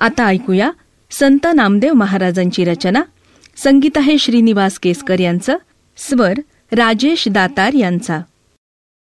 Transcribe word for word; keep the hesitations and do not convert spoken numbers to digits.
आता ऐकूया संत नामदेव महाराजांची रचना. संगीत आहे श्रीनिवास केसकर यांचं, स्वर राजेश दातार यांचा.